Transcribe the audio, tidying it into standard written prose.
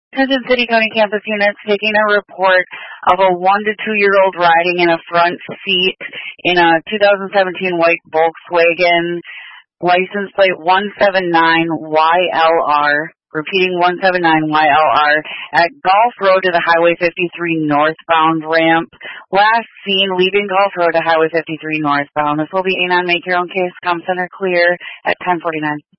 Attention City County campus units taking a report of a 1 to 2-year-old riding in a front seat in a 2017 white Volkswagen, license plate 179YLR, repeating 179YLR, at Gulf Road to the Highway 53 northbound ramp. Last seen leaving Gulf Road to Highway 53 northbound. This will be A9. Make your own case. Comm Center clear at 10:49.